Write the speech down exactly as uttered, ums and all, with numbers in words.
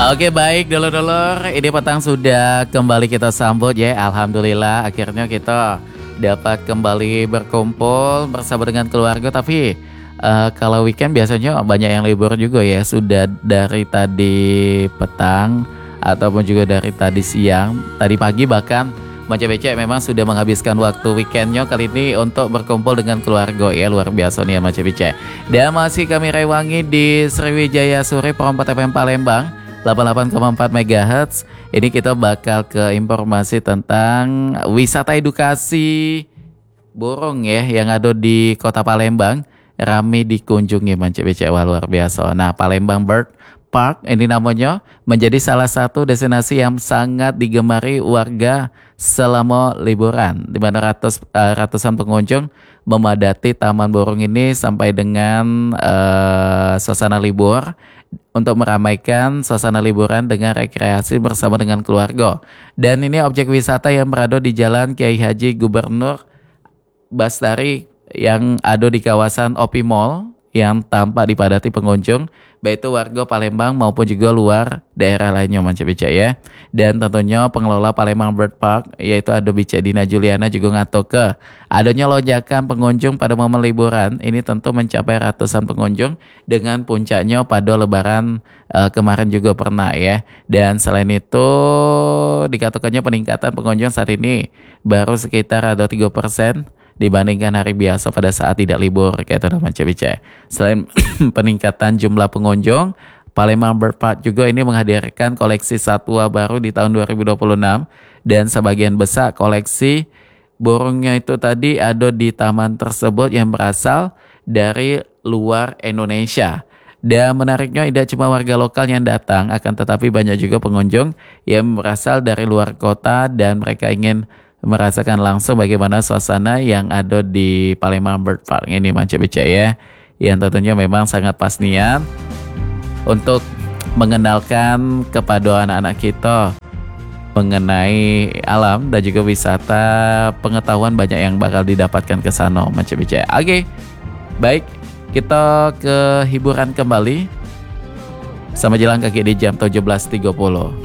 Oke baik dulur-dulur, ini petang sudah kembali kita sambut ya. Alhamdulillah akhirnya kita dapat kembali berkumpul bersama dengan keluarga. Tapi eh, kalau weekend biasanya banyak yang libur juga ya. Sudah dari tadi petang ataupun juga dari tadi siang, tadi pagi bahkan Manca Becek memang sudah menghabiskan waktu weekendnya kali ini untuk berkumpul dengan keluarga ya. Luar biasa nih ya Manca Becek. Dan masih kami rewangi di Sriwijaya Sore Perempat F M Palembang delapan puluh delapan koma empat megahertz. Ini kita bakal ke informasi tentang wisata edukasi burung ya yang ada di Kota Palembang. Rame dikunjungi Manca Becek, wah luar biasa. Nah, Palembang Bird Park ini namanya menjadi salah satu destinasi yang sangat digemari warga selama liburan, di mana ratus, uh, ratusan pengunjung memadati taman burung ini sampai dengan uh, suasana libur untuk meramaikan suasana liburan dengan rekreasi bersama dengan keluarga. Dan ini objek wisata yang berada di Jalan Kiai Haji Gubernur Bastari yang ada di kawasan Opi Mall yang tampak dipadati pengunjung, baik itu warga Palembang maupun juga luar daerah lainnya Manca Becek ya. Dan tentunya pengelola Palembang Bird Park yaitu ada Bica Dina Juliana juga ngato ke adanya lonjakan pengunjung pada momen liburan. Ini tentu mencapai ratusan pengunjung dengan puncaknya pada lebaran uh, kemarin juga pernah ya. Dan selain itu dikatakannya peningkatan pengunjung saat ini baru sekitar ada tiga persen dibandingkan hari biasa pada saat tidak libur kayak itu Manca Becek. Selain peningkatan jumlah pengunjung, Palembang Bird Park juga ini menghadirkan koleksi satwa baru di tahun dua ribu dua puluh enam dan sebagian besar koleksi burungnya itu tadi ada di taman tersebut yang berasal dari luar Indonesia. Dan menariknya tidak cuma warga lokal yang datang, akan tetapi banyak juga pengunjung yang berasal dari luar kota dan mereka ingin merasakan langsung bagaimana suasana yang ada di Palembang Bird Park ini Manca Becek ya. Yang tentunya memang sangat pas niat untuk mengenalkan kepada anak-anak kita mengenai alam dan juga wisata, pengetahuan banyak yang bakal didapatkan ke sana Manca Becek. Oke, baik kita ke hiburan kembali sama jalan kaki di jam tujuh belas tiga puluh.